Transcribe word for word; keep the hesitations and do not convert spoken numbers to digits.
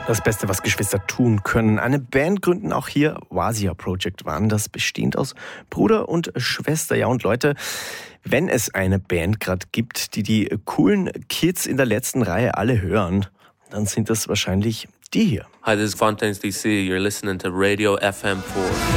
Das Beste, was Geschwister tun können. Eine Band gründen auch hier Wasia Project One, das bestehend aus Bruder und Schwester. Ja, und Leute, wenn es eine Band gerade gibt, die die coolen Kids in der letzten Reihe alle hören, dann sind das wahrscheinlich die hier. Hi, this is Fontaines D C. You're listening to Radio F M four.